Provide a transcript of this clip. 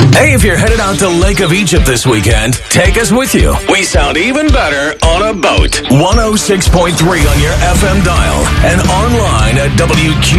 Hey, if you're headed out to Lake of Egypt this weekend, take us with you. We sound even better on a boat. 106.3 on your FM dial and online at WQ.